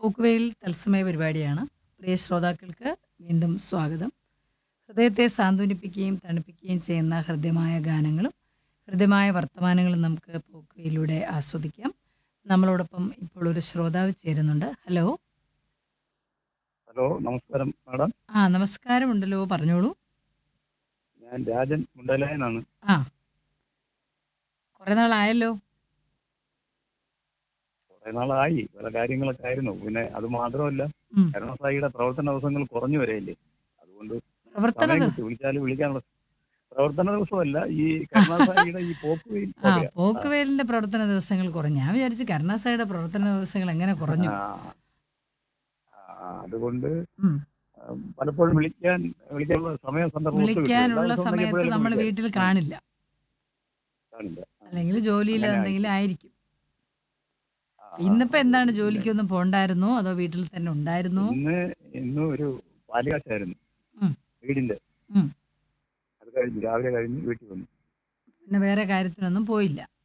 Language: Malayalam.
പോക്കുവെയിൽ തത്സമയ പരിപാടിയാണ്. പ്രിയ ശ്രോതാക്കൾക്ക് വീണ്ടും സ്വാഗതം. ഹൃദയത്തെ സാന്ത്വനിപ്പിക്കുകയും തണുപ്പിക്കുകയും ചെയ്യുന്ന ഹൃദ്യമായ ഗാനങ്ങളും ഹൃദ്യമായ വർത്തമാനങ്ങളും നമുക്ക് പോക്കുവെയിലൂടെ ആസ്വദിക്കാം. നമ്മളോടൊപ്പം ഇപ്പോൾ ഒരു ശ്രോതാവ് ചേരുന്നുണ്ട്. ഹലോ. ഹലോ, നമസ്കാരം മാഡം. നമസ്കാരമുണ്ടല്ലോ, പറഞ്ഞോളൂ. ഞാൻ രാജൻ മുണ്ടലായനാണ്. ആ കുറേ നാളായല്ലോ. കുറെ നാളായി, പല കാര്യങ്ങളൊക്കെ ആയിരുന്നു. പിന്നെ അത് മാത്രമല്ല, ഉം. കരുണാസായിയുടെ പ്രവർത്തന ദിവസങ്ങൾ കുറഞ്ഞു വരെയില്ലേ, അതുകൊണ്ട് പ്രവർത്തന സമയം ദി- കിട്ടി വിളിക്കാനുള്ള പ്രവർത്തന ദിവസമല്ല, ഈ കരുണാസായിയുടെ ഈ പോക്കുവെയിൽ പോലെയാ. പോക്കുവെയിലിന്റെ പ്രവർത്തന ദിവസങ്ങൾ കുറഞ്ഞു. ഞാൻ വിചാരിച്ചു കരുണാസായിയുടെ പ്രവർത്തന ദിവസങ്ങൾ എങ്ങനെ കുറഞ്ഞു. ആ, അതുകൊണ്ട് ഉം. പലപ്പോഴും വിളിക്കാനുള്ള സമയം സന്ദർഭം ഒത്തു കിട്ടും. എല്ലാ വിളിക്കാനുള്ള ദിവസവും ഉണ്ടെങ്കിൽ സമയത്ത് എപ്പോഴേലും നമ്മൾ വിളിക്കാം. വീട്ടിൽ കാണില്ല, കാണില്ല. അല്ലെങ്കിൽ ജോലിയിൽ അങ്ങനെ എന്തെങ്കിലും ആയിരിക്കും. ആ, ഇന്നിപ്പോ എന്താണ്, പിന്നെ ജോലിക്കൊന്നും പോണ്ടായിരുന്നോ അതോ വീട്ടിൽ തന്നെ ഉണ്ടായിരുന്നോ? ഇന്ന് ഒരു പാലുകാച്ചായിരുന്നു ഉം. വീടിന്റെ. ഉം. അത് കഴിഞ്ഞ് രാവിലെ കഴിഞ്ഞ് വീട്ടിൽ വന്നു. പിന്നെ വേറെ കാര്യത്തിനൊന്നും പോയില്ല.